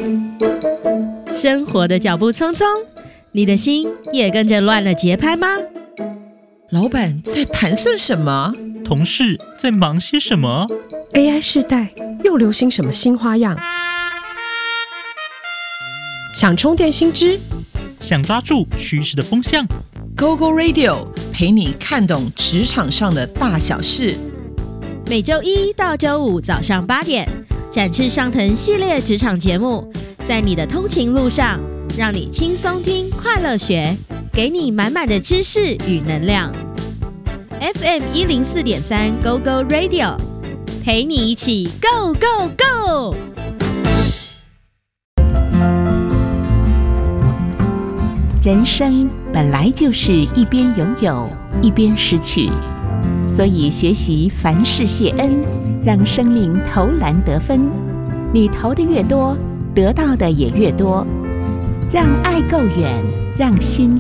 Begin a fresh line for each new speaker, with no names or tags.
生活的脚步匆匆，你的心也跟着乱了节拍吗？
老板在盘算什么？
同事在忙些什么？
AI 世代又流行什么新花样？想充电新知，
想抓住趋势的风向，
GoGo Radio 陪你看懂职场上的大小事。
每周一到周五早上8点，展翅上腾系列职场节目，在你的通勤路上，让你轻松听，快乐学，给你满满的知识与能量。FM 104.3 GoGo Radio， 陪你一起 Go Go Go！
人生本来就是一边拥有，一边失去，所以学习凡事谢恩，让生命投篮得分。你投的越多，得到的也越多。让爱够远，让心